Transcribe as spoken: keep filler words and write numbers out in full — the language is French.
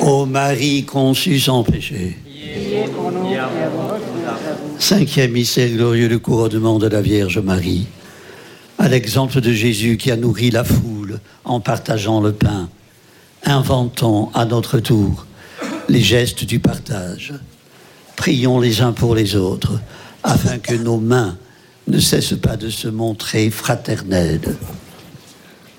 Ô Marie conçue sans péché. Cinquième mystère glorieux, le couronnement de la Vierge Marie. À l'exemple de Jésus qui a nourri la foule en partageant le pain, inventons à notre tour les gestes du partage. Prions les uns pour les autres, afin que nos mains ne cessent pas de se montrer fraternelles.